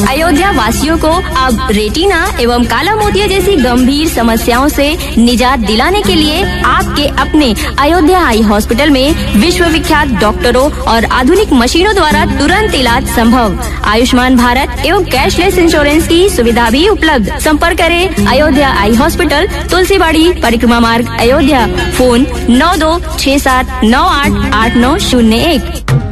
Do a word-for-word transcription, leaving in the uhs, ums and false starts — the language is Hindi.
अयोध्या वासियों को अब रेटिना एवं काला मोतिया जैसी गंभीर समस्याओं से निजात दिलाने के लिए आपके अपने अयोध्या आई हॉस्पिटल में विश्व विख्यात डॉक्टरों और आधुनिक मशीनों द्वारा तुरंत इलाज संभव। आयुष्मान भारत एवं कैशलेस इंश्योरेंस की सुविधा भी उपलब्ध। संपर्क करें अयोध्या आई हॉस्पिटल, तुलसीबाड़ी, परिक्रमा मार्ग, अयोध्या। फोन नौ दो छह सात नौ आठ आठ नौ शून्य एक।